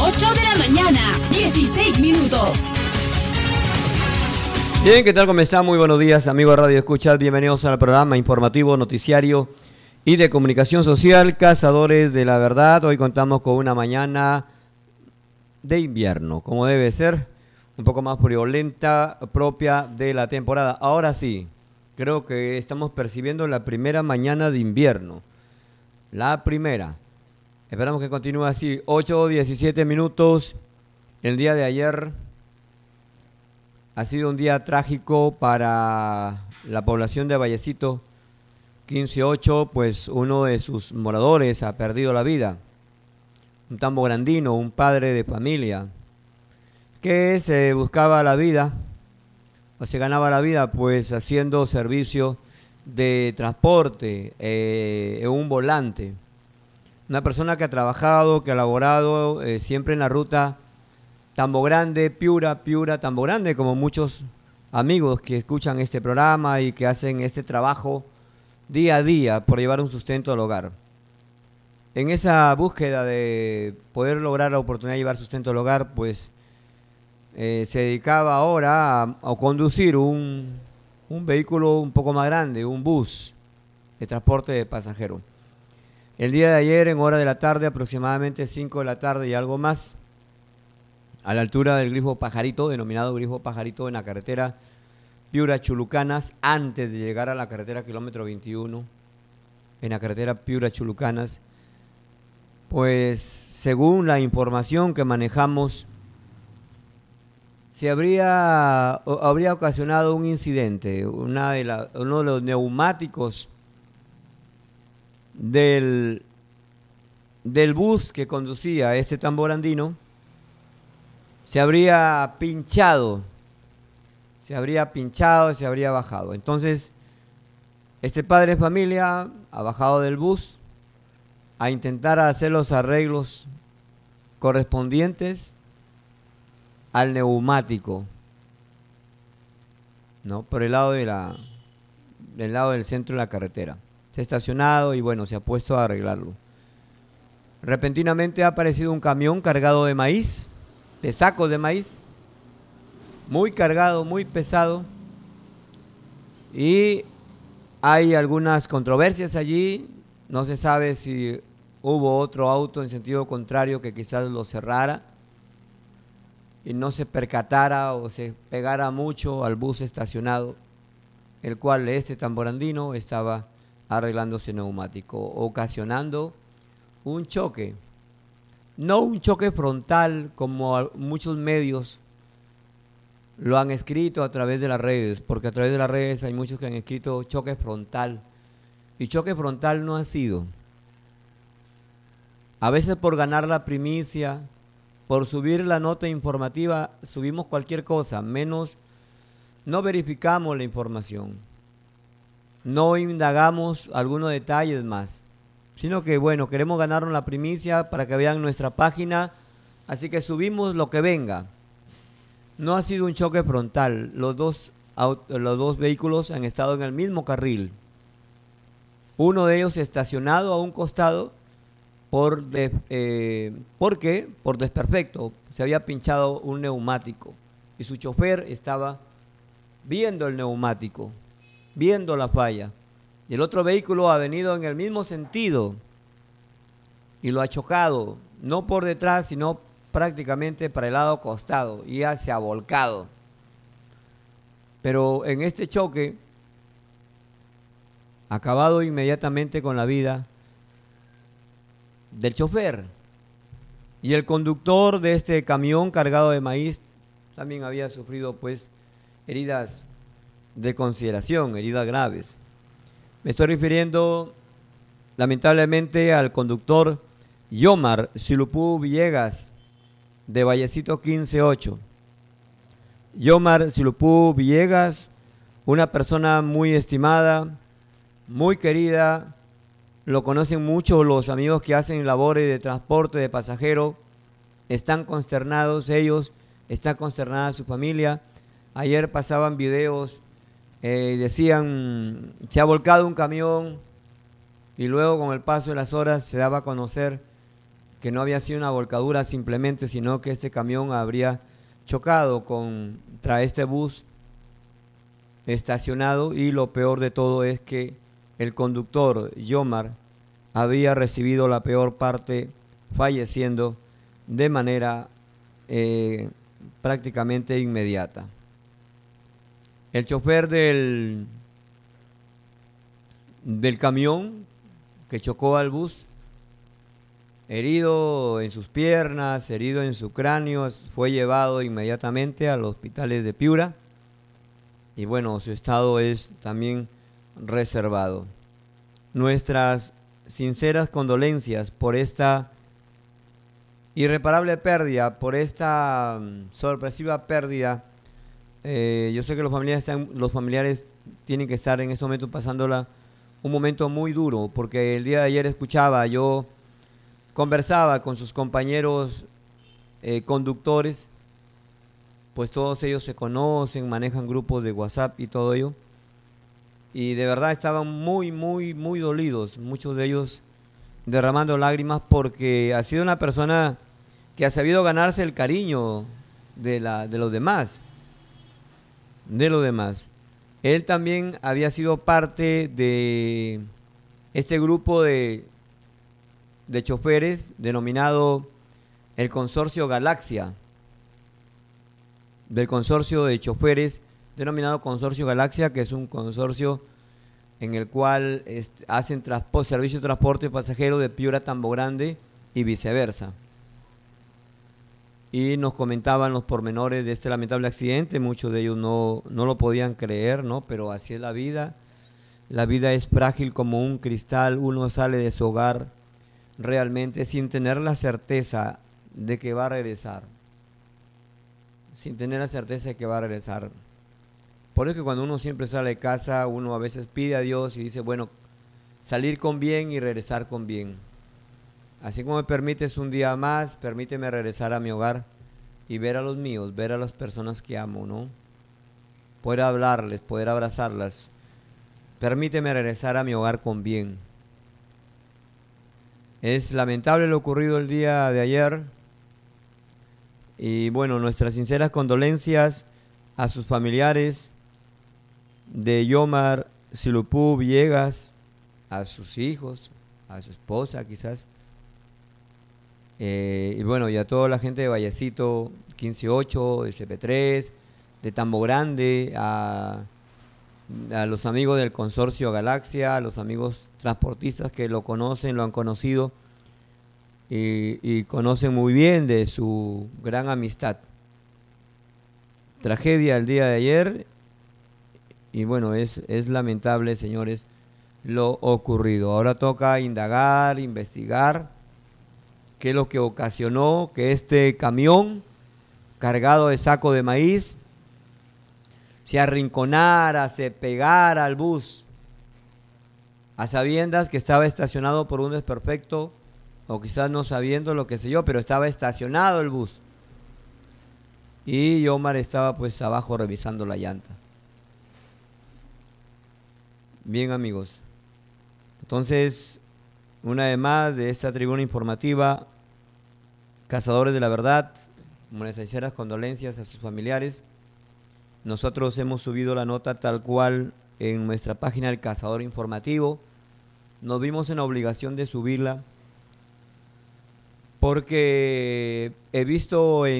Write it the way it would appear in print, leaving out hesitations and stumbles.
8 de la mañana, 16 minutos. Bien, ¿qué tal? ¿Cómo están? Muy buenos días, amigos de Radio Escuchas. Bienvenidos al programa informativo, noticiario y de comunicación social, Cazadores de la Verdad. Hoy contamos con una mañana de invierno, como debe ser, un poco más friolenta, propia de la temporada. Ahora sí, creo que estamos percibiendo la primera mañana de invierno. La primera. Esperamos que continúe así. 8:17 minutos. El día de ayer ha sido un día trágico para la población de Vallecito. 15-8, pues uno de sus moradores ha perdido la vida. Un tambograndino, un padre de familia, que se buscaba la vida, o se ganaba la vida, pues haciendo servicio de transporte en un volante. Una persona que ha trabajado, que ha laborado siempre en la ruta Tambo Grande, Piura, Tambo Grande, como muchos amigos que escuchan este programa y que hacen este trabajo día a día por llevar un sustento al hogar. En esa búsqueda de poder lograr la oportunidad de llevar sustento al hogar, pues se dedicaba ahora a conducir un vehículo un poco más grande, un bus de transporte de pasajeros. El día de ayer, en hora de la tarde, aproximadamente 5 de la tarde y algo más, a la altura del Grifo Pajarito, denominado Grifo Pajarito, en la carretera Piura-Chulucanas, antes de llegar a la carretera kilómetro 21, en la carretera Piura-Chulucanas, pues según la información que manejamos, habría ocasionado un incidente. Uno de los neumáticos del bus que conducía este tamborandino se habría pinchado, se habría bajado. Entonces, este padre de familia ha bajado del bus a intentar hacer los arreglos correspondientes al neumático, ¿no? Por el lado del lado del centro de la carretera. Se ha estacionado y bueno, se ha puesto a arreglarlo. Repentinamente ha aparecido un camión cargado de maíz, de sacos de maíz, muy cargado, muy pesado, y hay algunas controversias allí. No se sabe si hubo otro auto en sentido contrario que quizás lo cerrara y no se percatara o se pegara mucho al bus estacionado, el cual este tamborandino estaba arreglándose neumático, ocasionando un choque. No un choque frontal como muchos medios lo han escrito a través de las redes, porque a través de las redes hay muchos que han escrito choque frontal, y choque frontal no ha sido. A veces por ganar la primicia, por subir la nota informativa, subimos cualquier cosa, menos no verificamos la información, no indagamos algunos detalles más, sino que bueno, queremos ganarnos la primicia para que vean nuestra página, así que subimos lo que venga. No ha sido un choque frontal, los dos vehículos han estado en el mismo carril, uno de ellos estacionado a un costado por desperfecto, se había pinchado un neumático y su chofer estaba viendo el neumático, viendo la falla. Y el otro vehículo ha venido en el mismo sentido y lo ha chocado, no por detrás, sino prácticamente para el lado costado, y ya se ha volcado. Pero en este choque, ha acabado inmediatamente con la vida del chofer. Y el conductor de este camión cargado de maíz también había sufrido pues heridas de consideración, heridas graves. Me estoy refiriendo lamentablemente al conductor Yomar Silupú Villegas, de Vallecito 15-8. Yomar Silupú Villegas, una persona muy estimada, muy querida, lo conocen mucho los amigos que hacen labores de transporte de pasajeros, están consternados ellos, está consternada su familia. Ayer pasaban videos, decían, se ha volcado un camión, y luego con el paso de las horas se daba a conocer que no había sido una volcadura simplemente, sino que este camión habría chocado contra este bus estacionado, y lo peor de todo es que el conductor, Yomar, había recibido la peor parte, falleciendo de manera prácticamente inmediata. El chofer del camión que chocó al bus, herido en sus piernas, herido en su cráneo, fue llevado inmediatamente a los hospitales de Piura, y bueno, su estado es también reservado. Nuestras sinceras condolencias por esta irreparable pérdida, por esta sorpresiva pérdida. Yo sé que los familiares tienen que estar en este momento pasándola un momento muy duro, porque el día de ayer yo conversaba con sus compañeros conductores, pues todos ellos se conocen, manejan grupos de WhatsApp y todo ello, y de verdad estaban muy, muy, muy dolidos, muchos de ellos derramando lágrimas, porque ha sido una persona que ha sabido ganarse el cariño de los demás. Él también había sido parte de este grupo de choferes denominado el Consorcio Galaxia, del consorcio de choferes denominado Consorcio Galaxia, que es un consorcio en el cual hacen servicio de transporte pasajero de Piura a Tambo Grande y viceversa. Y nos comentaban los pormenores de este lamentable accidente. Muchos de ellos no lo podían creer, ¿no? Pero así es la vida. La vida es frágil como un cristal. Uno sale de su hogar realmente sin tener la certeza de que va a regresar. Por eso que cuando uno siempre sale de casa, uno a veces pide a Dios y dice, bueno, salir con bien y regresar con bien. Así como me permites un día más, permíteme regresar a mi hogar y ver a los míos, ver a las personas que amo, ¿no? Poder hablarles, poder abrazarlas. Permíteme regresar a mi hogar con bien. Es lamentable lo ocurrido el día de ayer. Y bueno, nuestras sinceras condolencias a sus familiares de Yomar Silupú Villegas, a sus hijos, a su esposa quizás. Y bueno, y a toda la gente de Vallecito 15-8, de CP3, de Tambo Grande, a los amigos del Consorcio Galaxia, a los amigos transportistas que lo conocen, lo han conocido y conocen muy bien de su gran amistad. Tragedia el día de ayer, y bueno, es lamentable, señores, lo ocurrido. Ahora toca indagar, investigar qué es lo que ocasionó que este camión cargado de saco de maíz se arrinconara, se pegara al bus, a sabiendas que estaba estacionado por un desperfecto, o quizás no sabiendo, lo que sé yo, pero estaba estacionado el bus. Y Yomar estaba pues abajo revisando la llanta. Bien, amigos. Entonces, una vez más de esta tribuna informativa, Cazadores de la Verdad, nuestras sinceras condolencias a sus familiares. Nosotros hemos subido la nota tal cual en nuestra página del Cazador Informativo. Nos vimos en la obligación de subirla porque he visto